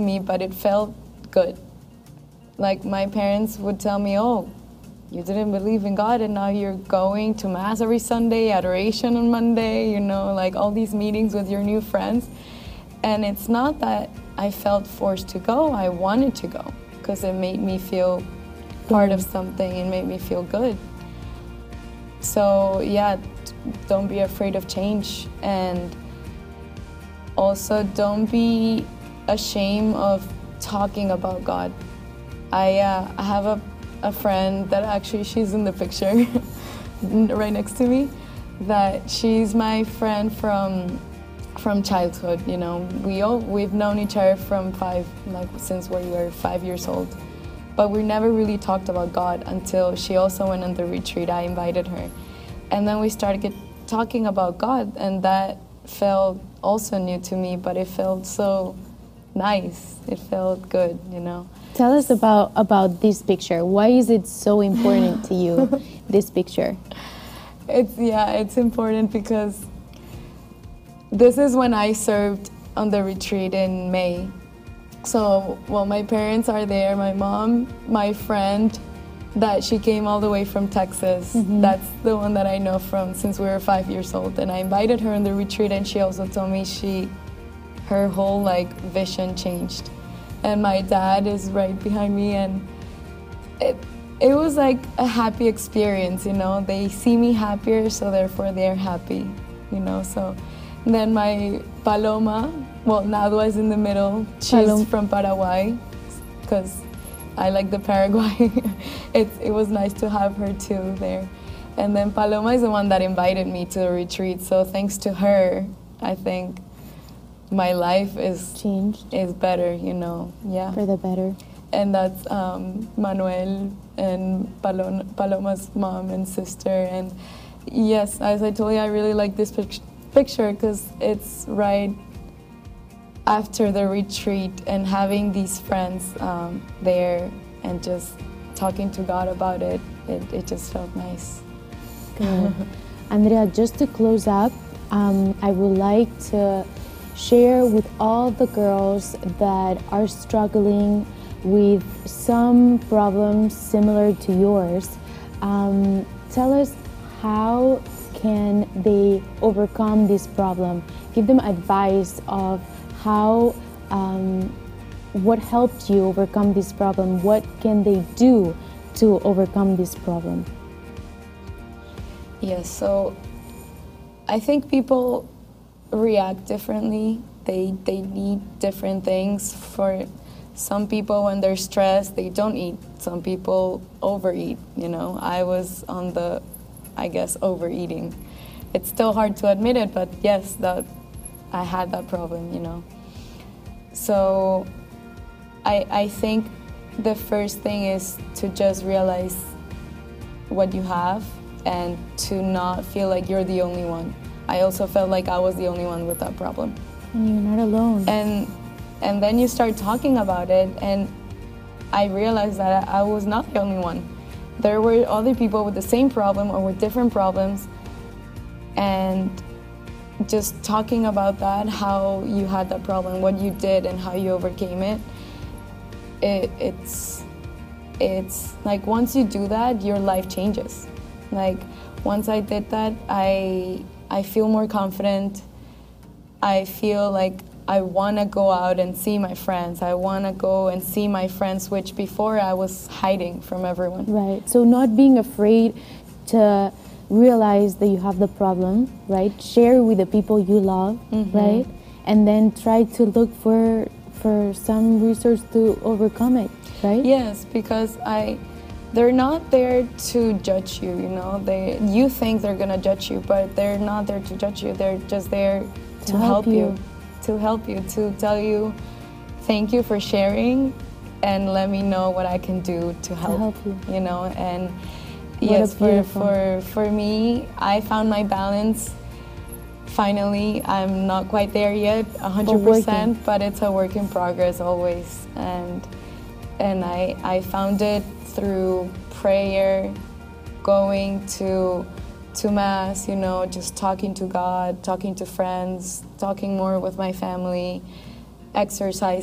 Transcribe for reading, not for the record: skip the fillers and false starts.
me, but it felt good. Like my parents would tell me, oh, you didn't believe in God and now you're going to Mass every Sunday, adoration on Monday, you know, like all these meetings with your new friends. And it's not that I felt forced to go, I wanted to go because it made me feel part of something and made me feel good. So yeah, don't be afraid of change, and also don't be ashamed of talking about God. I have a friend that actually, she's in the picture right next to me, that she's my friend from childhood, you know. We've known each other from since we were 5 years old. But we never really talked about God until she also went on the retreat. I invited her. And then we started talking about God, and that felt also new to me, but it felt so nice. It felt good, you know. Tell us about this picture. Why is it so important to you, this picture? It's important because this is when I served on the retreat in May. So, well, my parents are there, my mom, my friend, that she came all the way from Texas. That's the one that I know from since we were 5 years old. And I invited her on the retreat, and she also told me her whole vision changed. And my dad is right behind me, and it was like a happy experience, you know. They see me happier, so therefore they're happy, you know. So then my Paloma, well, Nadua is in the middle. She's from Paraguay, because I like the Paraguay. It was nice to have her too there. And then Paloma is the one that invited me to the retreat. So thanks to her, I think my life is better, you know. Yeah. For the better. And that's Manuel and Paloma's mom and sister. And yes, as I told you, I really like this picture because it's right after the retreat, and having these friends there and just talking to God about it, it just felt nice. Good. Andrea, just to close up, I would like to share with all the girls that are struggling with some problems similar to yours. Tell us, how can they overcome this problem? Give them advice of how, what helped you overcome this problem? What can they do to overcome this problem? Yes, so I think people react differently. They need different things. For some people, when they're stressed, they don't eat. Some people overeat, you know. I was on the, I guess, overeating. It's still hard to admit it, but yes, that I had that problem, you know. So I think the first thing is to just realize what you have and to not feel like you're the only one. I also felt like I was the only one with that problem. And you're not alone. And then you start talking about it, and I realized that I was not the only one. There were other people with the same problem or with different problems, and just talking about that, how you had that problem, what you did and how you overcame it, it's like once you do that, your life changes. Like once I did that, I feel more confident. I feel like I want to go out and see my friends. I want to go and see my friends, which before I was hiding from everyone. Right, so not being afraid to realize that you have the problem, right? Share with the people you love, right? And then try to look for some resource to overcome it, right? Yes, because they're not there to judge you, you know. You think they're gonna judge you, but they're not there to judge you. They're just there to help you, to tell you, thank you for sharing, and let me know what I can do to help you, you know. And yes, for me, I found my balance. Finally, I'm not quite there yet, 100%, but it's a work in progress always. And I found it through prayer, going to Mass, you know, just talking to God, talking to friends, talking more with my family, exercising.